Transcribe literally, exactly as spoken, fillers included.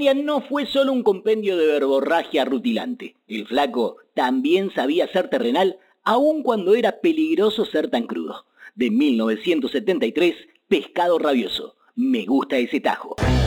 historia no fue solo un compendio de verborragia rutilante. El flaco también sabía ser terrenal, aun cuando era peligroso ser tan crudo. De mil novecientos setenta y tres, Pescado Rabioso. Me gusta ese tajo.